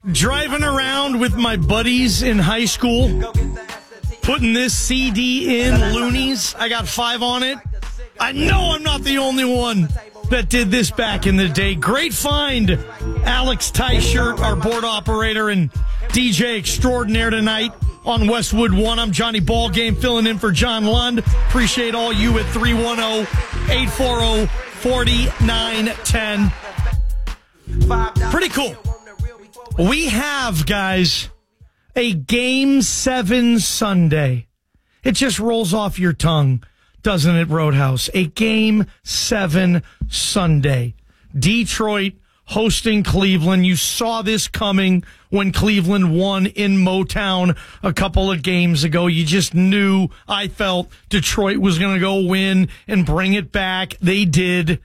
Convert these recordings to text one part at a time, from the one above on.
driving around with my buddies in high school, putting this CD in, Loonies. I got 5 on it. I know I'm not the only one that did this back in the day. Great find, Alex Tyshirt, our board operator and DJ extraordinaire tonight on Westwood One. I'm Johnny Ballgame filling in for John Lund. Appreciate all you at 310-840-4910. Pretty cool. We have, guys, a Game 7 Sunday. It just rolls off your tongue, doesn't it, Roadhouse? A Game 7 Sunday. Detroit hosting Cleveland. You saw this coming when Cleveland won in Motown a couple of games ago. You just knew, I felt, Detroit was going to go win and bring it back. They did.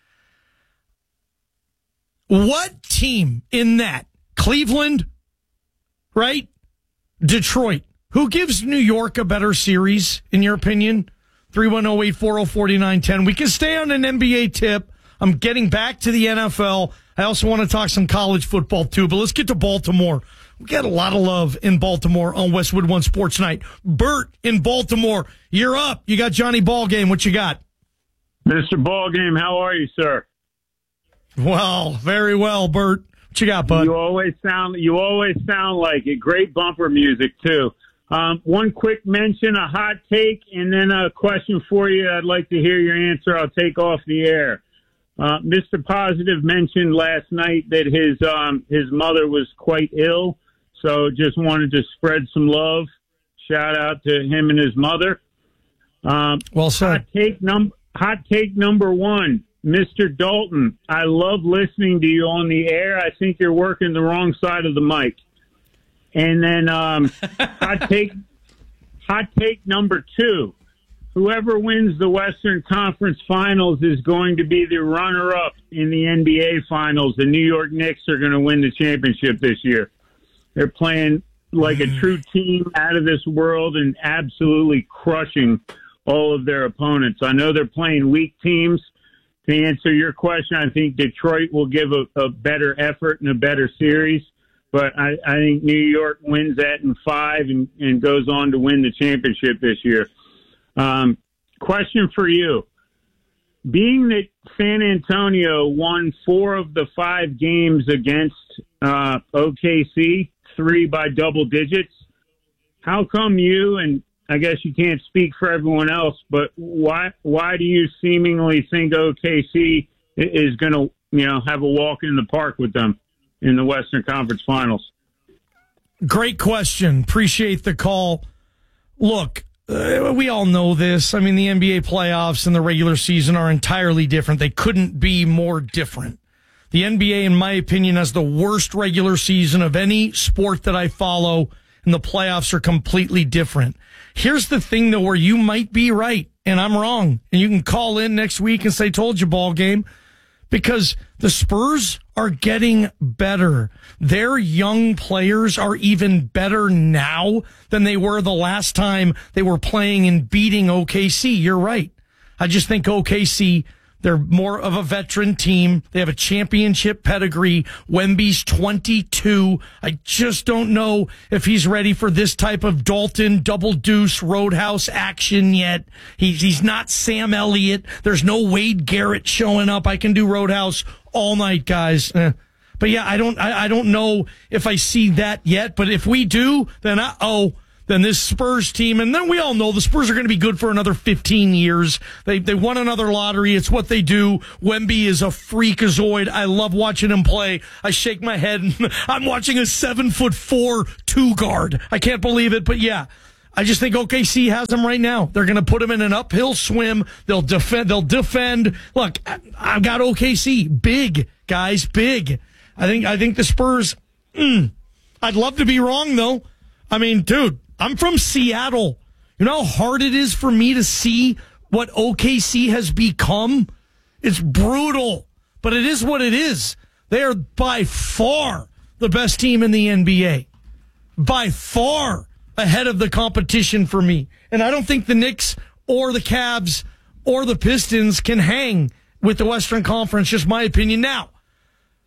What team in that? Cleveland, right? Detroit. Who gives New York a better series, in your opinion? 310-840-4910. We can stay on an NBA tip. I'm getting back to the NFL. I also want to talk some college football, too. But let's get to Baltimore. We got a lot of love in Baltimore on Westwood One Sports Night. Bert in Baltimore, you're up. You got Johnny Ballgame. What you got? Mr. Ballgame, how are you, sir? Well, very well, Bert. What you got, bud? You always sound like it. Great bumper music, too. One quick mention, a hot take, and then a question for you. I'd like to hear your answer. I'll take off the air. Mr. Positive mentioned last night that his mother was quite ill, so just wanted to spread some love. Shout out to him and his mother. Well said. Hot take number 1. Mr. Dalton, I love listening to you on the air. I think you're working the wrong side of the mic. And then hot take number 2. Whoever wins the Western Conference Finals is going to be the runner-up in the NBA Finals. The New York Knicks are going to win the championship this year. They're playing like a true team out of this world and absolutely crushing all of their opponents. I know they're playing weak teams. To answer your question, I think Detroit will give a better effort and a better series. But I think New York wins that in 5 and goes on to win the championship this year. Question for you. Being that San Antonio won 4 of the 5 games against OKC, 3 by double digits, how come you, and I guess you can't speak for everyone else, but why do you seemingly think OKC is going to have a walk in the park with them in the Western Conference Finals? Great question. Appreciate the call. Look, we all know this. I mean, the NBA playoffs and the regular season are entirely different. They couldn't be more different. The NBA, in my opinion, has the worst regular season of any sport that I follow, and the playoffs are completely different. Here's the thing, though, where you might be right, and I'm wrong. And you can call in next week and say, told you, ball game. Because the Spurs are getting better. Their young players are even better now than they were the last time they were playing and beating OKC. You're right. I just think OKC, they're more of a veteran team. They have a championship pedigree. Wemby's 22. I just don't know if he's ready for this type of Dalton double deuce Roadhouse action yet. He's not Sam Elliott. There's no Wade Garrett showing up. I can do Roadhouse all night, guys. But yeah, I don't know if I see that yet. But if we do, then then this Spurs team, and then we all know the Spurs are going to be good for another 15 years. They won another lottery. It's what they do. Wemby is a freakazoid. I love watching him play. I shake my head. I'm watching a 7'4" 2 guard. I can't believe it, but yeah. I just think OKC has them right now. They're going to put them in an uphill swim. They'll defend. Look, I've got OKC. Big, guys, big. I think the Spurs, I'd love to be wrong, though. I mean, dude, I'm from Seattle. You know how hard it is for me to see what OKC has become? It's brutal, but it is what it is. They are by far the best team in the NBA. By far ahead of the competition for me. And I don't think the Knicks or the Cavs or the Pistons can hang with the Western Conference, just my opinion. Now,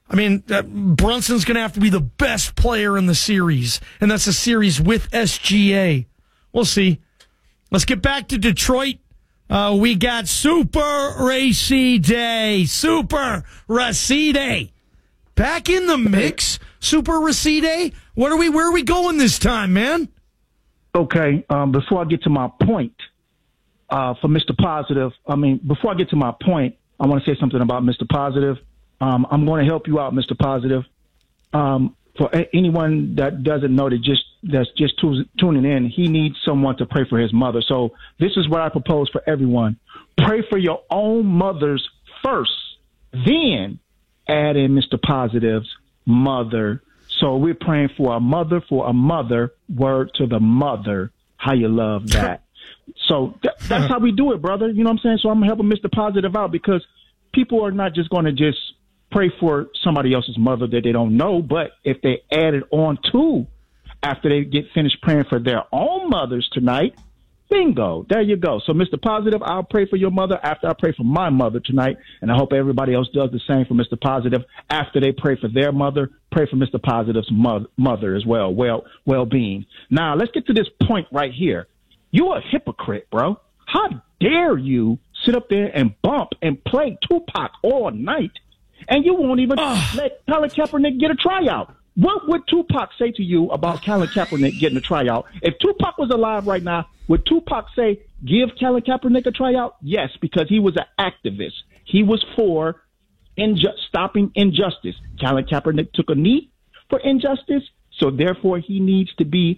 I mean, Brunson's going to have to be the best player in the series, and that's a series with SGA. We'll see. Let's get back to Detroit. We got Super Racide. Super Racide. Back in the mix. Super Racide. Where are we going this time, man? Okay, before I get to my point, for Mr. Positive, before I get to my point, I want to say something about Mr. Positive. I'm going to help you out, Mr. Positive. For anyone that doesn't know that's just tuning in, he needs someone to pray for his mother. So this is what I propose for everyone. Pray for your own mothers first, then add in Mr. Positive's mother. So we're praying for a mother, word to the mother. How you love that. So that's how we do it, brother. You know what I'm saying? So I'm helping Mr. Positive out because people are not just going to just pray for somebody else's mother that they don't know, but if they add it on too after they get finished praying for their own mothers tonight, bingo, there you go. So Mr. Positive, I'll pray for your mother after I pray for my mother tonight, and I hope everybody else does the same for Mr. Positive. After they pray for their mother, pray for Mr. Positive's mother as well, well-being. Now, let's get to this point right here. You're a hypocrite, bro. How dare you sit up there and bump and play Tupac all night, and you won't even let Colin Kaepernick get a tryout? What would Tupac say to you about Colin Kaepernick getting a tryout? If Tupac was alive right now, would Tupac say, give Colin Kaepernick a tryout? Yes, because he was an activist. He was for stopping injustice. Colin Kaepernick took a knee for injustice, so therefore he needs to be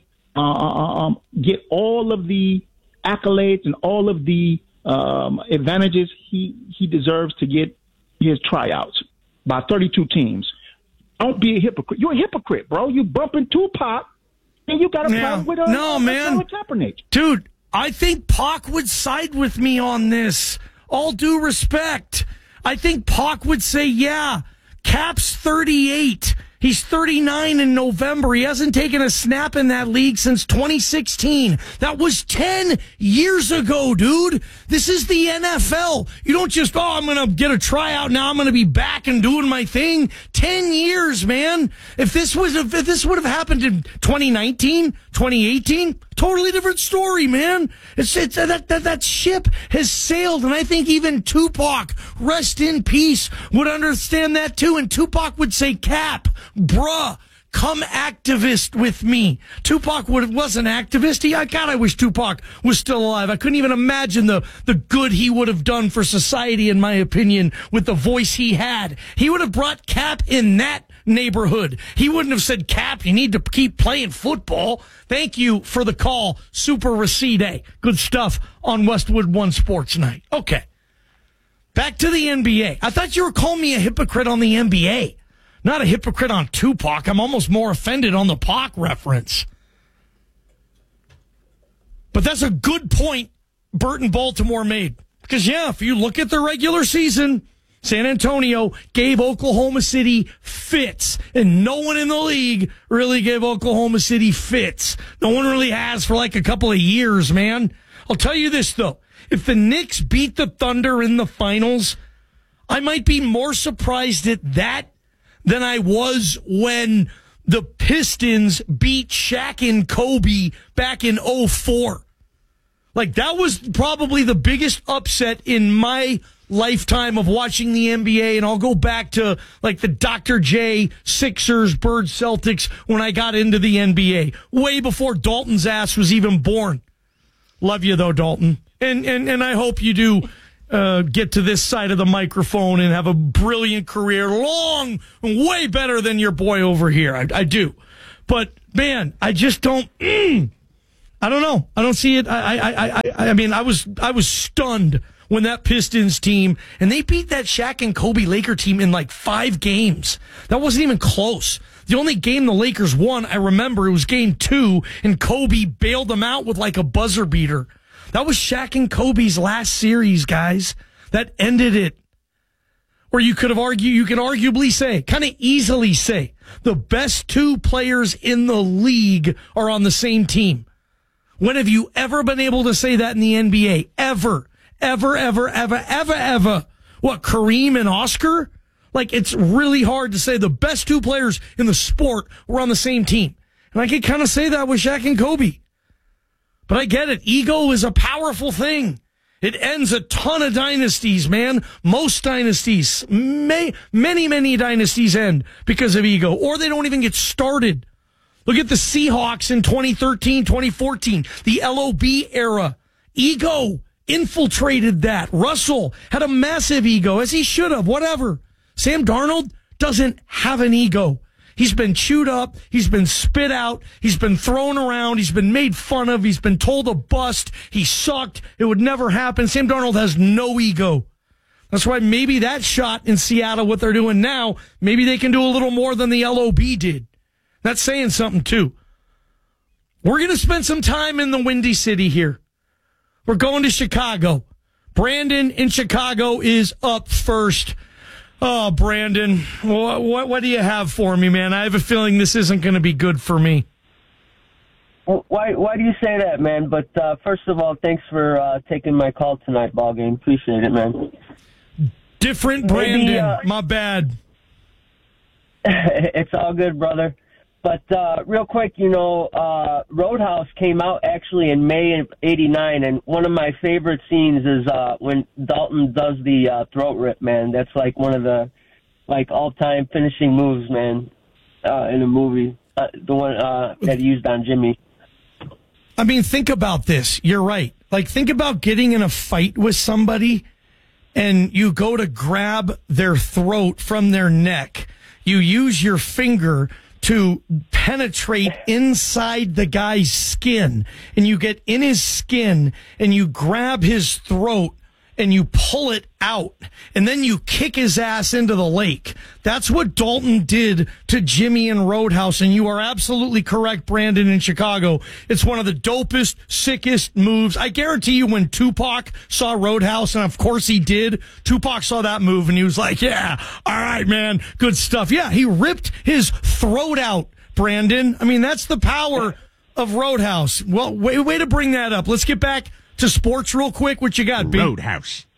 get all of the accolades and all of the advantages he deserves to get his tryouts by 32 teams. Don't be a hypocrite. You're a hypocrite, bro. You bumping Tupac, and you got a problem with Colin Kaepernick. Dude, I think Pac would side with me on this. All due respect. I think Pac would say, yeah, Cap's 38. He's 39 in November. He hasn't taken a snap in that league since 2016. That was 10 years ago, dude. This is the NFL. You don't just, I'm going to get a tryout. Now I'm going to be back and doing my thing. 10 years, man. If this would have happened in 2019, 2018, totally different story, man. That ship has sailed, and I think even Tupac, rest in peace, would understand that too. And Tupac would say, Cap, bruh, come activist with me. Tupac was an activist. I wish Tupac was still alive. I couldn't even imagine the good he would have done for society, in my opinion, with the voice he had. He would have brought Cap in that neighborhood. He wouldn't have said, Cap, you need to keep playing football. Thank you for the call, Super Racide. Good stuff on Westwood One Sports Night. Okay. Back to the NBA. I thought you were calling me a hypocrite on the NBA. Not a hypocrite on Tupac. I'm almost more offended on the Pac reference. But that's a good point Burton Baltimore made. Because, yeah, if you look at the regular season, San Antonio gave Oklahoma City fits. And no one in the league really gave Oklahoma City fits. No one really has for like a couple of years, man. I'll tell you this, though. If the Knicks beat the Thunder in the finals, I might be more surprised at that than I was when the Pistons beat Shaq and Kobe back in 2004. Like, that was probably the biggest upset in my lifetime of watching the NBA, and I'll go back to, like, the Dr. J, Sixers, Bird, Celtics when I got into the NBA, way before Dalton's ass was even born. Love you, though, Dalton. And I hope you do get to this side of the microphone and have a brilliant career, long, way better than your boy over here. I do. But, man, I just don't, I don't know. I don't see it. I mean, I was stunned when that Pistons team, and they beat that Shaq and Kobe Laker team in like 5 games. That wasn't even close. The only game the Lakers won, I remember, it was game 2, and Kobe bailed them out with like a buzzer beater. That was Shaq and Kobe's last series, guys. That ended it. Or you can arguably say, kind of easily say, the best 2 players in the league are on the same team. When have you ever been able to say that in the NBA? Ever. Ever. What, Kareem and Oscar? Like, it's really hard to say the best two players in the sport were on the same team. And I could kind of say that with Shaq and Kobe. But I get it. Ego is a powerful thing. It ends a ton of dynasties, man. Most dynasties, many dynasties end because of ego, or they don't even get started. Look at the Seahawks in 2013, 2014, the LOB era. Ego infiltrated that. Russell had a massive ego, as he should have, whatever. Sam Darnold doesn't have an ego. He's been chewed up. He's been spit out. He's been thrown around. He's been made fun of. He's been told a bust. He sucked. It would never happen. Sam Darnold has no ego. That's why maybe that shot in Seattle, what they're doing now, maybe they can do a little more than the LOB did. That's saying something, too. We're going to spend some time in the Windy City here. We're going to Chicago. Brandon in Chicago is up first. Oh, Brandon, what do you have for me, man? I have a feeling this isn't going to be good for me. Well, why do you say that, man? But first of all, thanks for taking my call tonight, Ballgame. Appreciate it, man. Different Brandon. My bad. It's all good, brother. But real quick, Roadhouse came out actually in May of '89, and one of my favorite scenes is when Dalton does the throat rip, man. That's like one of the all-time finishing moves, man, in a movie. The one that he used on Jimmy. I mean, think about this. You're right. Like, think about getting in a fight with somebody, and you go to grab their throat from their neck. You use your finger to penetrate inside the guy's skin, and you get in his skin and you grab his throat and you pull it out, and then you kick his ass into the lake. That's what Dalton did to Jimmy and Roadhouse, and you are absolutely correct, Brandon, in Chicago. It's one of the dopest, sickest moves. I guarantee you when Tupac saw Roadhouse, and of course he did, Tupac saw that move, and he was like, yeah, all right, man, good stuff. Yeah, he ripped his throat out, Brandon. I mean, that's the power of Roadhouse. Well, way to bring that up. Let's get back to sports real quick. What you got, B? Roadhouse.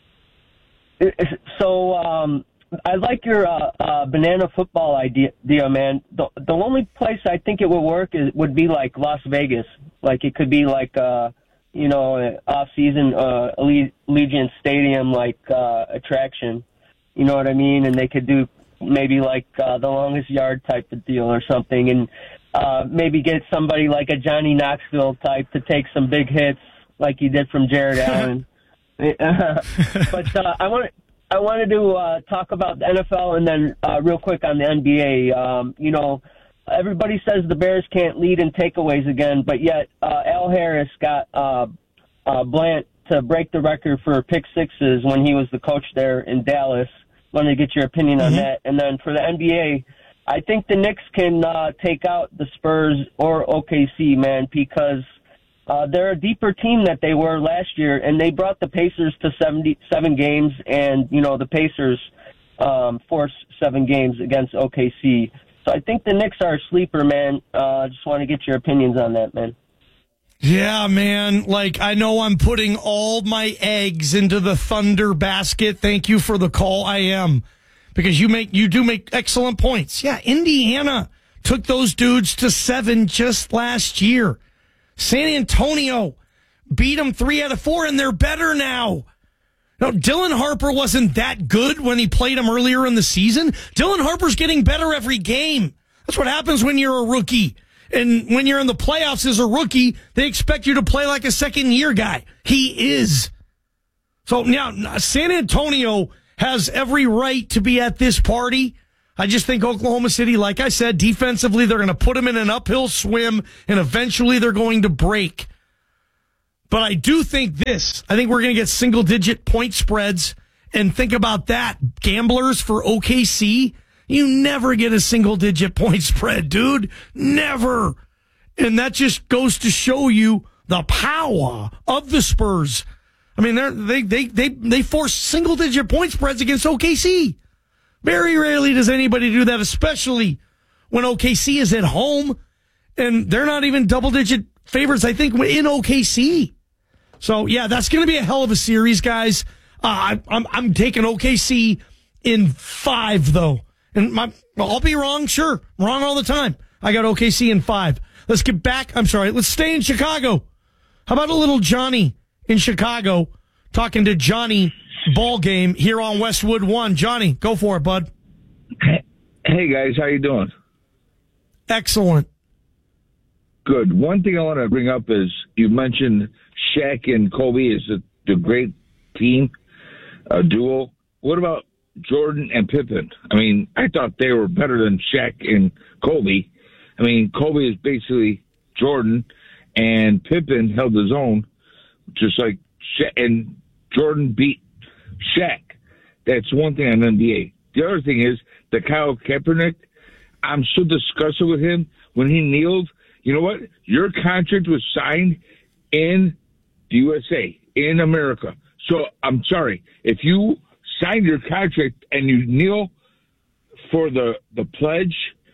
So I like your banana football idea, man. The only place I think it would work would be like Las Vegas. Like it could be like an off-season Allegiant Stadium attraction. You know what I mean? And they could do maybe like the longest yard type of deal or something, and maybe get somebody like a Johnny Knoxville type to take some big hits, like he did from Jared Allen. But I wanted to talk about the NFL and then real quick on the NBA. Everybody says the Bears can't lead in takeaways again, but yet Al Harris got Blant to break the record for pick sixes when he was the coach there in Dallas. Wanted to get your opinion on that. And then for the NBA, I think the Knicks can take out the Spurs or OKC, man, because they're a deeper team that they were last year, and they brought the Pacers to 77 games, and, the Pacers forced 7 games against OKC. So I think the Knicks are a sleeper, man. Just want to get your opinions on that, man. Yeah, man. I know I'm putting all my eggs into the Thunder basket. Thank you for the call. I am. Because you do make excellent points. Yeah, Indiana took those dudes to 7 just last year. San Antonio beat them 3 out of 4, and they're better now. No, Dylan Harper wasn't that good when he played him earlier in the season. Dylan Harper's getting better every game. That's what happens when you're a rookie. And when you're in the playoffs as a rookie, they expect you to play like a second-year guy. He is. So now, San Antonio has every right to be at this party. I just think Oklahoma City, like I said, defensively, they're going to put them in an uphill swim, and eventually they're going to break. But I do think this. I think we're going to get single-digit point spreads. And think about that. Gamblers for OKC, you never get a single-digit point spread, dude. Never. And that just goes to show you the power of the Spurs. I mean, they force single-digit point spreads against OKC. Very rarely does anybody do that, especially when OKC is at home, and they're not even double-digit favorites, I think, in OKC. So, yeah, that's going to be a hell of a series, guys. I'm taking OKC in 5, though. And I'll be wrong, sure. Wrong all the time. I got OKC in 5. Let's get back. Let's stay in Chicago. How about a little Johnny in Chicago talking to Johnny Ball Game here on Westwood One? Johnny, go for it, bud. Hey, guys. How you doing? Excellent. Good. One thing I want to bring up is you mentioned Shaq and Kobe is the great team, duo. What about Jordan and Pippen? I mean, I thought they were better than Shaq and Kobe. I mean, Kobe is basically Jordan, and Pippen held his own, just like Shaq, and Jordan beat Shaq. That's one thing on NBA. The other thing is the Kyle Kaepernick. I'm so disgusted with him when he kneeled. You know what? Your contract was signed in the USA, in America. So I'm sorry. If you signed your contract and you kneel for the pledge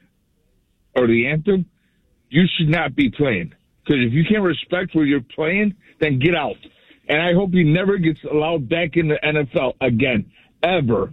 or the anthem, you should not be playing. Because if you can't respect where you're playing, then get out. And I hope he never gets allowed back in the NFL again, ever.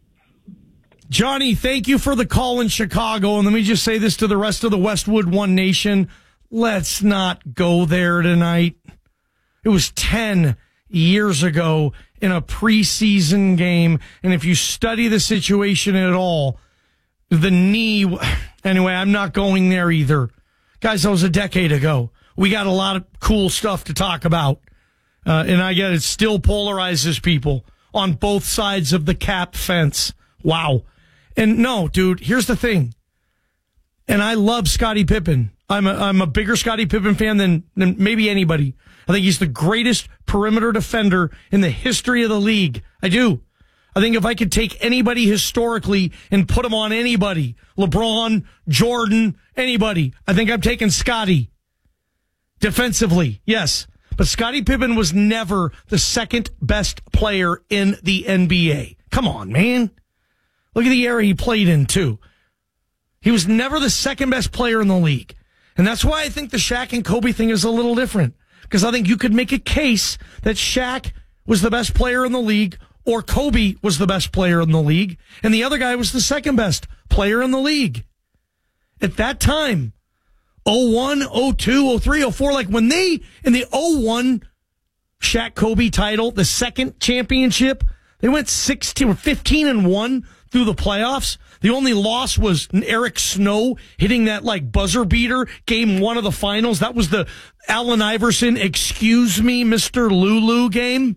Johnny, thank you for the call in Chicago. And let me just say this to the rest of the Westwood One Nation. Let's not go there tonight. It was 10 years ago in a preseason game. And if you study the situation at all, the knee... Anyway, I'm not going there either. Guys, that was a decade ago. We got a lot of cool stuff to talk about. And I get it still polarizes people on both sides of the cap fence. Wow. And no, dude, here's the thing. And I love Scottie Pippen. I'm a bigger Scottie Pippen fan than maybe anybody. I think he's the greatest perimeter defender in the history of the league. I do. I think if I could take anybody historically and put him on anybody, LeBron, Jordan, anybody, I think I'm taking Scottie. Defensively, yes. But Scottie Pippen was never the second best player in the NBA. Come on, man. Look at the era he played in, too. He was never the second best player in the league. And that's why I think the Shaq and Kobe thing is a little different. Because I think you could make a case that Shaq was the best player in the league or Kobe was the best player in the league, and the other guy was the second best player in the league. At that time, 01, 02, 03, 04, like when they, in the 01 Shaq-Kobe title, the second championship, they went 16 or 15-1 through the playoffs. The only loss was Eric Snow hitting that like buzzer beater game 1 of the finals. That was the Allen Iverson, excuse me, Mr. Lulu game.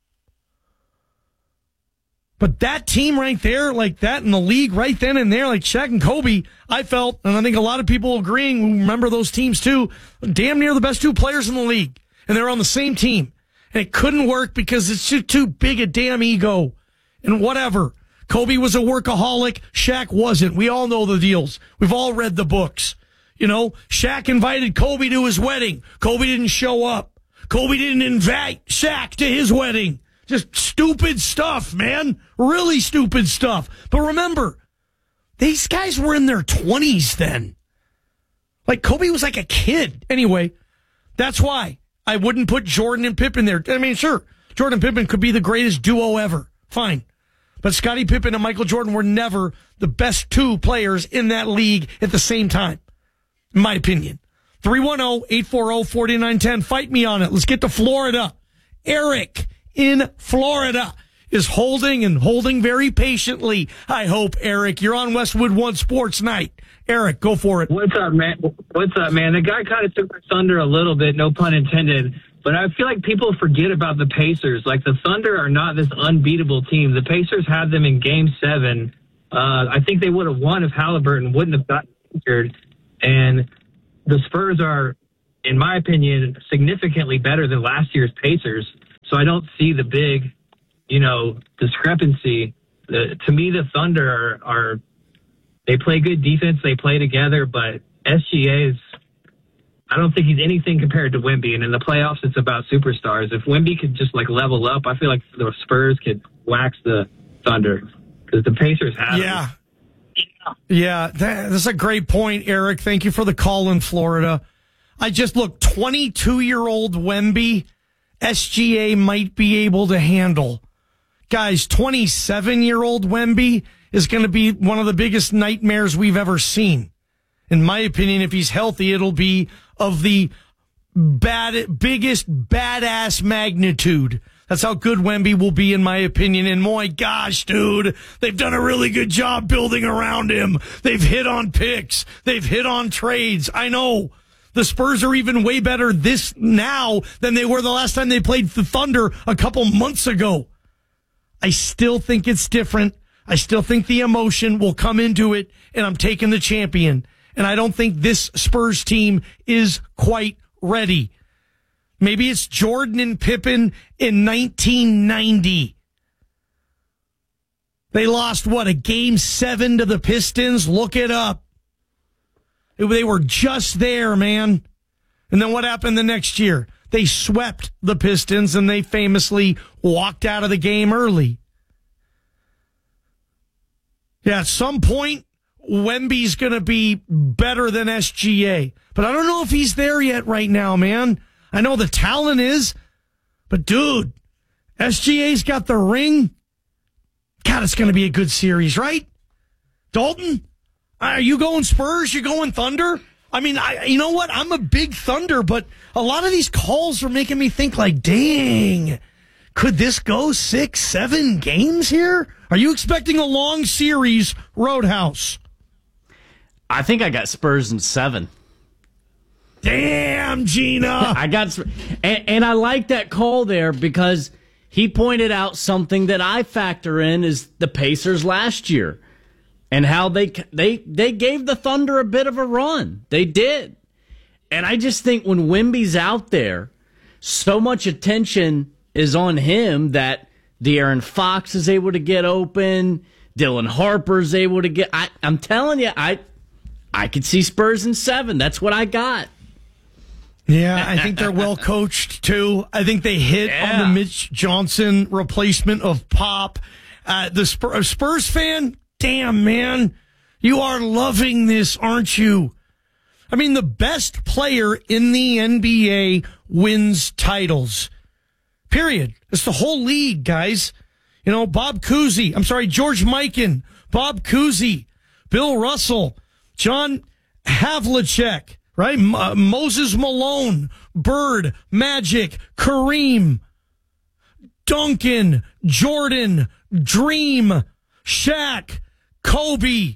But that team right there, like that in the league right then and there, like Shaq and Kobe, I felt, and I think a lot of people agreeing who remember those teams too, damn near the best 2 players in the league. And they were on the same team. And it couldn't work because it's just too big a damn ego. And whatever. Kobe was a workaholic. Shaq wasn't. We all know the deals. We've all read the books. You know, Shaq invited Kobe to his wedding. Kobe didn't show up. Kobe didn't invite Shaq to his wedding. Just stupid stuff, man. Really stupid stuff. But remember, these guys were in their 20s then. Like, Kobe was like a kid. Anyway, that's why I wouldn't put Jordan and Pippen there. I mean, sure, Jordan and Pippen could be the greatest duo ever. Fine. But Scottie Pippen and Michael Jordan were never the best 2 players in that league at the same time, in my opinion. 310-840-4910. Fight me on it. Let's get to Florida. Eric in Florida is holding very patiently. I hope, Eric. You're on Westwood One Sports Night. Eric, go for it. What's up, man? The guy kind of took my thunder a little bit, no pun intended. But I feel like people forget about the Pacers. Like, the Thunder are not this unbeatable team. The Pacers had them in Game 7. I think they would have won if Halliburton wouldn't have gotten injured. And the Spurs are, in my opinion, significantly better than last year's Pacers. So I don't see the big, discrepancy. To me, the Thunder are they play good defense. They play together, but SGA is, I don't think he's anything compared to Wemby. And in the playoffs, it's about superstars. If Wemby could just level up, I feel like the Spurs could wax the Thunder because the Pacers have Yeah. Yeah, that's a great point, Eric. Thank you for the call in Florida. I just look, 22-year-old Wemby, SGA might be able to handle. guys, 27-year-old Wemby is going to be one of the biggest nightmares we've ever seen. In my opinion, if he's healthy, it'll be of the biggest badass magnitude. That's how good Wemby will be, in my opinion. And my gosh, dude, they've done a really good job building around him. They've hit on picks. They've hit on trades. I know the Spurs are even way better this now than they were the last time they played the Thunder a couple months ago. I still think it's different. I still think the emotion will come into it, and I'm taking the champion. And I don't think this Spurs team is quite ready. Maybe it's Jordan and Pippen in 1990. They lost, a Game 7 to the Pistons? Look it up. They were just there, man. And then what happened the next year? They swept the Pistons, and they famously walked out of the game early. Yeah, at some point, Wemby's going to be better than SGA. But I don't know if he's there yet right now, man. I know the talent is, but dude, SGA's got the ring. God, it's going to be a good series, right? Dalton, are you going Spurs? You going Thunder? I mean, you know what? I'm a big Thunder, but a lot of these calls are making me think like, dang, could this go 6-7 games here? Are you expecting a long series, Roadhouse? I think I got Spurs in 7. Damn, Gina. I got, and I like that call there because he pointed out something that I factor in is the Pacers last year and how they gave the Thunder a bit of a run. They did. And I just think when Wemby's out there, so much attention is on him that De'Aaron Fox is able to get open. Dylan Harper's able to get, I'm telling you, I could see Spurs in 7. That's what I got. Yeah, I think they're well coached too. I think they hit on the Mitch Johnson replacement of Pop. The Spurs fan, damn man, you are loving this, aren't you? I mean, the best player in the NBA wins titles. Period. It's the whole league, guys. You know, George Mikan, Bob Cousy, Bill Russell, John Havlicek, right? Moses Malone, Bird, Magic, Kareem, Duncan, Jordan, Dream, Shaq, Kobe,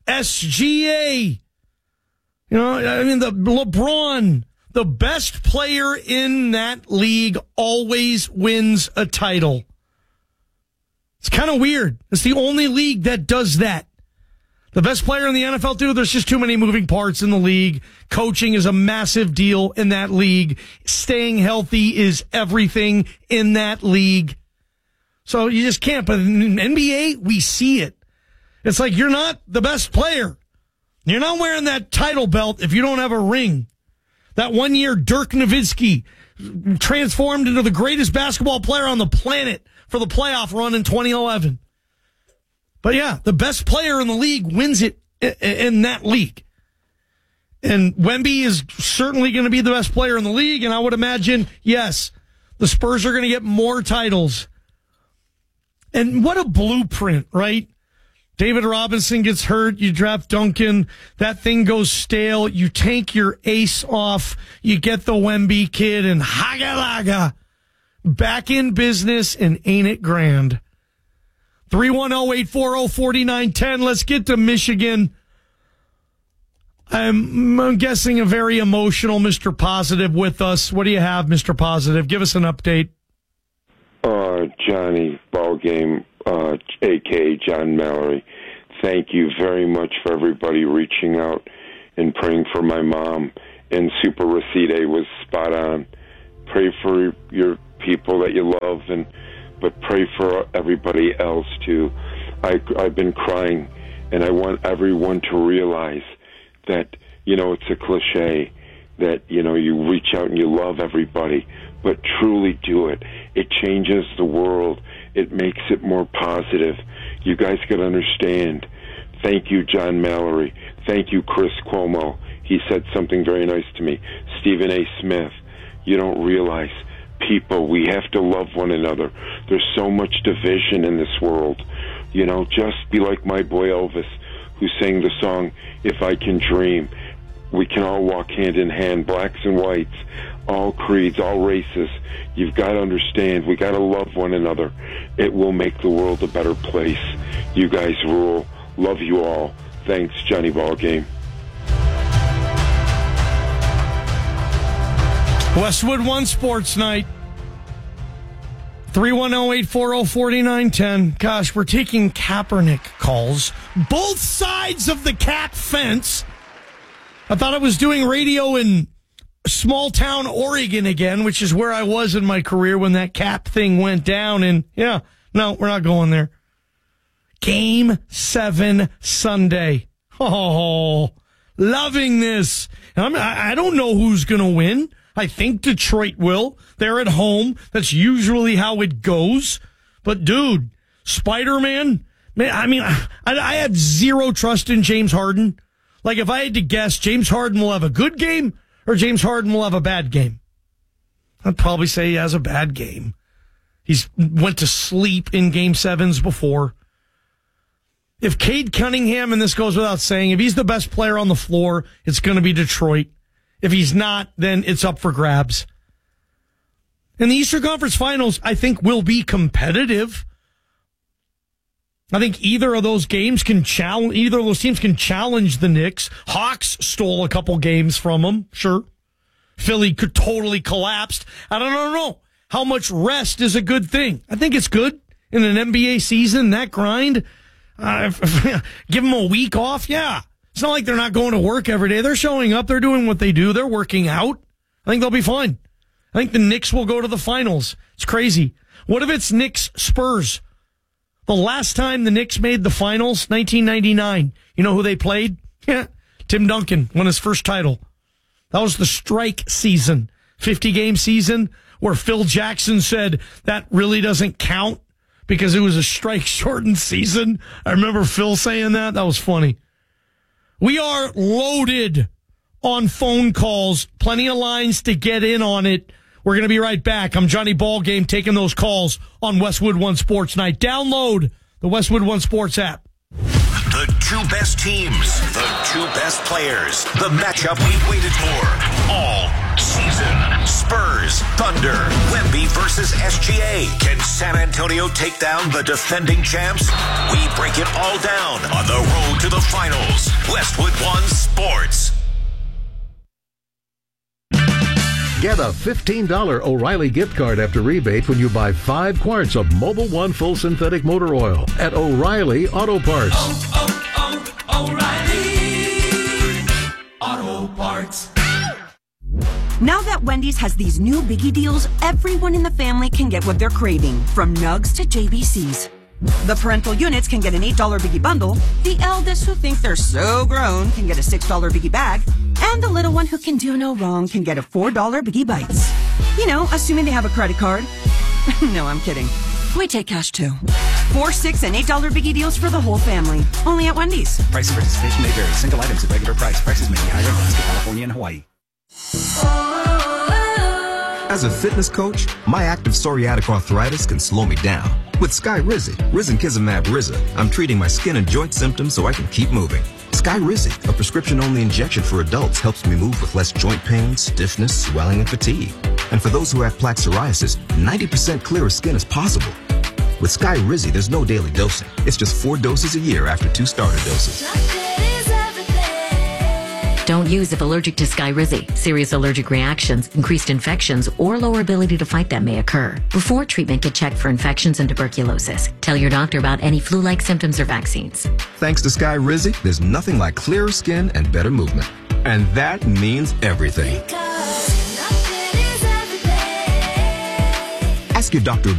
SGA. You know, I mean, the LeBron, the best player in that league always wins a title. It's kind of weird. It's the only league that does that. The best player in the NFL, too, there's just too many moving parts in the league. Coaching is a massive deal in that league. Staying healthy is everything in that league. So you just can't. But in NBA, we see it. It's like you're not the best player. You're not wearing that title belt if you don't have a ring. That 1 year Dirk Nowitzki transformed into the greatest basketball player on the planet for the playoff run in 2011. But yeah, the best player in the league wins it in that league. And Wemby is certainly going to be the best player in the league. And I would imagine, yes, the Spurs are going to get more titles. And what a blueprint, right? David Robinson gets hurt. You draft Duncan. That thing goes stale. You tank your ace off. You get the Wemby kid and haga-laga. Back in business, and ain't it grand? 310-840-4910. Let's get to Michigan. I'm guessing a very emotional Mr. Positive with us. What do you have, Mr. Positive? Give us an update. Johnny Ballgame, a.k.a. John Mallory. Thank you very much for everybody reaching out and praying for my mom. And Super Racide was spot on. Pray for your people that you love, but pray for everybody else too. I've been crying, and I want everyone to realize that, you know, it's a cliche that, you know, you reach out and you love everybody, but truly do it. It changes the world. It makes it more positive. You guys got to understand. Thank you, John Mallory. Thank you, Chris Cuomo. He said something very nice to me. Stephen A. Smith. You don't realize people. We have to love one another. There's so much division in this world. You know, just be like my boy Elvis, who sang the song, If I Can Dream. We can all walk hand in hand, blacks and whites, all creeds, all races. You've got to understand, we got to love one another. It will make the world a better place. You guys rule. Love you all. Thanks, Johnny Ballgame. Westwood One Sports Night. 310-840-4910. Gosh, we're taking Kaepernick calls. Both sides of the Cap fence. I thought I was doing radio in small town Oregon again, which is where I was in my career when that Cap thing went down. And yeah, no, we're not going there. Game 7 Sunday. Oh, loving this. I don't know who's going to win. I think Detroit will. They're at home. That's usually how it goes. But, dude, Spider-Man, man, I mean, I have zero trust in James Harden. Like, if I had to guess, James Harden will have a good game or James Harden will have a bad game. I'd probably say he has a bad game. He's went to sleep in Game 7s before. If Cade Cunningham, and this goes without saying, if he's the best player on the floor, it's going to be Detroit. If he's not, then it's up for grabs. And the Eastern Conference Finals, I think, will be competitive. I think either of those teams can challenge the Knicks. Hawks stole a couple games from them, sure. Philly could totally collapsed. I don't know how much rest is a good thing. I think it's good in an NBA season, that grind. Give them a week off, yeah. It's not like they're not going to work every day. They're showing up. They're doing what they do. They're working out. I think they'll be fine. I think the Knicks will go to the finals. It's crazy. What if it's Knicks Spurs? The last time the Knicks made the finals, 1999. You know who they played? Yeah, Tim Duncan won his first title. That was the strike season, 50-game season, where Phil Jackson said that really doesn't count because it was a strike-shortened season. I remember Phil saying that. That was funny. We are loaded on phone calls. Plenty of lines to get in on it. We're going to be right back. I'm Johnny Ballgame taking those calls on Westwood One Sports Night. Download the Westwood One Sports app. The two best teams, the two best players, the matchup we've waited for all season. Spurs, Thunder, Wemby versus SGA. Can San Antonio take down the defending champs? We break it all down on the road to the finals. Westwood One Sports. Get a $15 O'Reilly gift card after rebate when you buy 5 quarts of Mobil 1 full synthetic motor oil at O'Reilly Auto Parts. O'Reilly Auto Parts. Now that Wendy's has these new biggie deals, everyone in the family can get what they're craving, from nugs to JBCs. The parental units can get an $8 biggie bundle, the eldest who think they're so grown can get a $6 biggie bag, and the little one who can do no wrong can get a $4 biggie bites. You know, assuming they have a credit card. No, I'm kidding. We take cash too. 4, $6, and $8 biggie deals for the whole family. Only at Wendy's. Price and participation may vary. Single items at regular price. Prices may be higher in Alaska, California, and Hawaii. As a fitness coach, my active psoriatic arthritis can slow me down. With Skyrizi, Risankizumab Riza, I'm treating my skin and joint symptoms so I can keep moving. Skyrizi, a prescription-only injection for adults, helps me move with less joint pain, stiffness, swelling, and fatigue. And for those who have plaque psoriasis, 90% clearer skin is possible. With Skyrizi, there's no daily dosing. It's just 4 doses a year after 2 starter doses. Don't use if allergic to Skyrizi. Serious allergic reactions, increased infections, or lower ability to fight them may occur. Before treatment, get checked for infections and tuberculosis. Tell your doctor about any flu-like symptoms or vaccines. Thanks to Skyrizi, there's nothing like clearer skin and better movement. And that means everything. Ask your doctor